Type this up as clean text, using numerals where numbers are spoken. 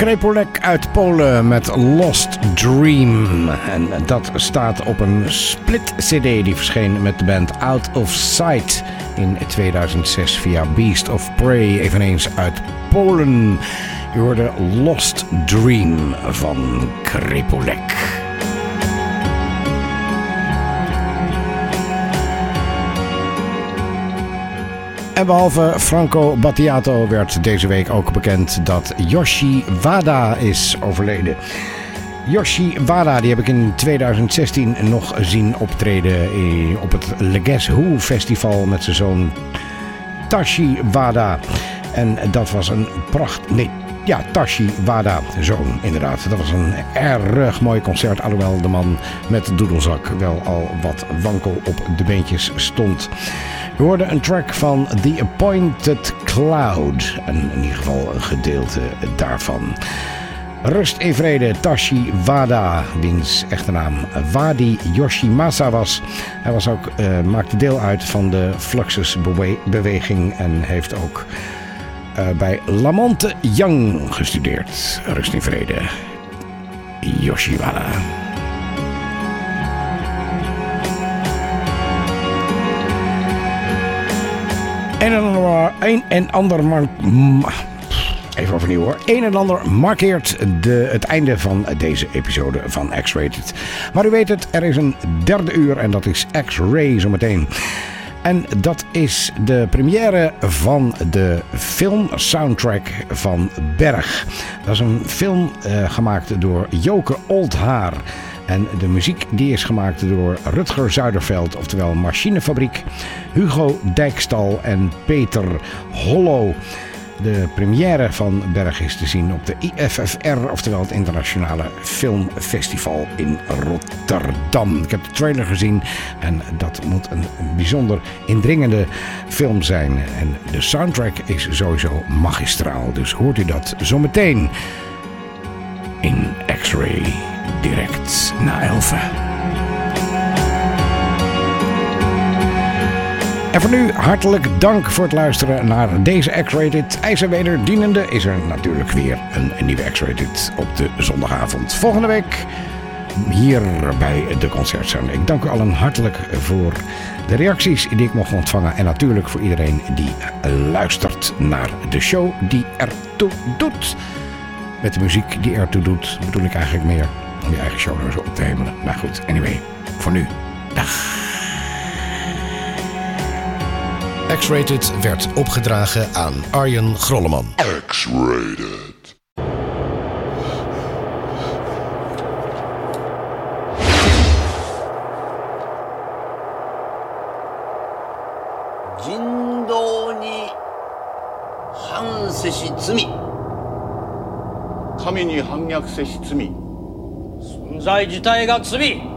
Krepolek uit Polen met Lost Dream. En dat staat op een split cd die verscheen met de band Out of Sight in 2006 via Beast of Prey, eveneens uit Polen. U hoorde Lost Dream van Krepolek. En behalve Franco Battiato werd deze week ook bekend dat Yoshi Wada is overleden. Yoshi Wada, die heb ik in 2016 nog zien optreden op het Le Guess Who festival met zijn zoon Tashi Wada. En dat was een Tashi Wada, zoon inderdaad. Dat was een erg mooi concert, alhoewel de man met de doedelzak wel al wat wankel op de beentjes stond. We hoorden een track van The Appointed Cloud. En in ieder geval een gedeelte daarvan. Rust in vrede, Tashi Wada, wiens echte naam Wadi Yoshimasa was. Hij was ook, maakte deel uit van de Fluxus-beweging en heeft ook bij Lamonte Young gestudeerd. Rust in vrede, Yoshi Wada. Een en ander markeert het einde van deze episode van X-Rated. Maar u weet het, er is een derde uur en dat is X-Ray zometeen. En dat is de première van de filmsoundtrack van Berg. Dat is een film gemaakt door Joke Oldhaar. En de muziek die is gemaakt door Rutger Zuiderveld, oftewel Machinefabriek, Hugo Dijkstal en Peter Hollo. De première van Berg is te zien op de IFFR, oftewel het Internationale Filmfestival in Rotterdam. Ik heb de trailer gezien en dat moet een bijzonder indringende film zijn. En de soundtrack is sowieso magistraal, dus hoort u dat zometeen in X-Ray. Direct na 11. En voor nu hartelijk dank voor het luisteren naar deze X-Rated. IJs en wederdienende is er natuurlijk weer een nieuwe X-Rated op de zondagavond. Volgende week hier bij de Concertzone. Ik dank u allen hartelijk voor de reacties die ik mocht ontvangen. En natuurlijk voor iedereen die luistert naar de show die ertoe doet. Met de muziek die ertoe doet bedoel ik eigenlijk meer om je eigen show zo op te hemelen. Maar goed, anyway, voor nu, dag. X-Rated werd opgedragen aan Arjen Grolleman. X-Rated. Jindo ni hanせし罪。 神に反逆せし罪。 存在自体が罪。